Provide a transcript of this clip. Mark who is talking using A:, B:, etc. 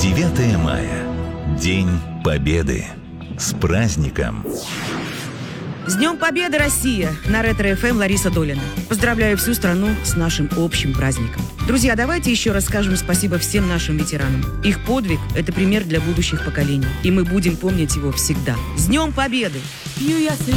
A: 9 мая. День Победы. С праздником!
B: С Днем Победы, Россия! На Ретро-ФМ Лариса Долина. Поздравляю всю страну с нашим общим праздником. Друзья, давайте еще раз скажем спасибо всем нашим ветеранам. Их подвиг – это пример для будущих поколений. И мы будем помнить его всегда. С Днем Победы!